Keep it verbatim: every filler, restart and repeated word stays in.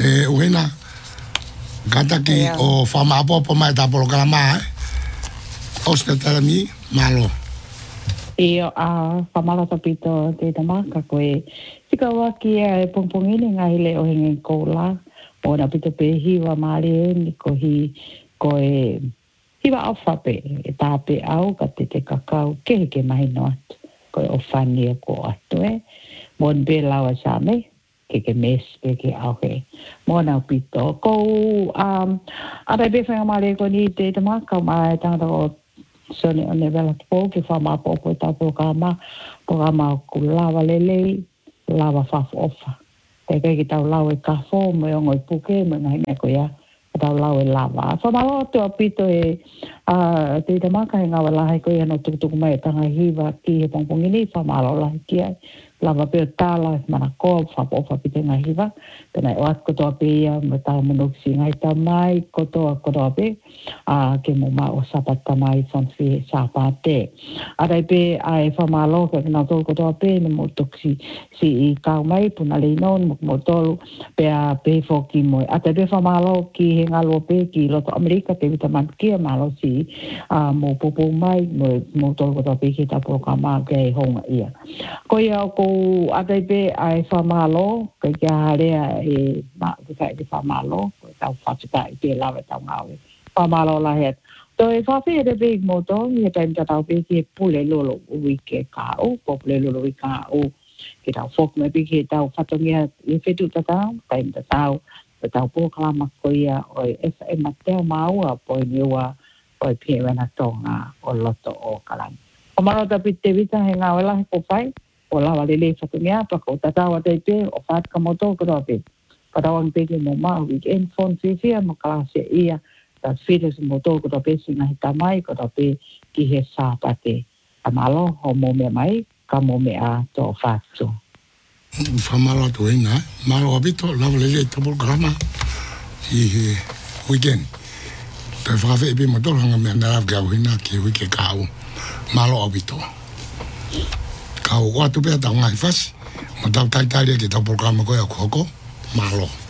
e uena kata ki o whamapo po mai ta programa hospitalami malo Iyo a whamala tapito te tamaka koe tika waki e pongpongini ngai le o hingi koula o na pito pe hiwa maari e ni ko hi koe hiwa au whape e tāpe au ka te te kakau kehe ke mahi no atu koe o whani e ko atu e mon be lawa sa me ke ke mes ke ke au he mona pito ko um ara be whanga maari ko ni te tamaka mai tangata o sone o ne vela po ke whama po po ta programa programa ko lava lele lava faf ofa te ke ki tau lau e ka fo mo o ngoi puke mo ngai me ko ya tau lau e lava whama lo te apito e a te te maka e ngawa lahe ko ya no tukutuku mai tanga hiwa ki he pongpongini whama lo lahe ki ai lava peo tala mana ko faf ofa pite ngā hiwa tena e oat kotoa pe ia mo tau monoksi ngai tamai kotoa kotoa pe a ke mo ma o sapata mai fonfi sapate arai pe ai famalo ke na tol ko to pe no mo toksi si i ka mai puna le non mo mo tol pe a pe fo ki mo ata pe famalo ki he ngalo pe ki lo to amerika te vitamin ki malo si a mo popo mai mo mo tol ko to pe ki ta programa ke honga ia ko ia ko ata pe ai famalo ke ya rea e ma ke fa de famalo ko ta fa ta pe la ta ngawe pamalo la het to e fa fe de big moto ni ta ta ta pe ki pule lolo wi ke ka o pole lolo wi ka o ki ta fok me pe ki ta fa to ngia e fe tu ta ta ta ta ta ta po kala ma ko ia o e e ma te ma o po ni wa o pe na tonga o loto o kala o maro ta pe te vita he nga wala ko pai o la wale le fa to ngia pa ko ta ta wa te pe o fa ka moto ko pe para on pe ki mo ma weekend phone fi fi ma klase ia ta files mo to ko pe singa hita mai ko pe ki he sa pate amalo ho mo me mai ka mo me a to fatso famalo to ina malo abito la le to programa i weekend te fa fe be mo to hanga me na ga wina ki wike ka o malo abito ka o wa tu pe ta ngai fas mo ta ta ta le ki to programa ko ya ko ko malo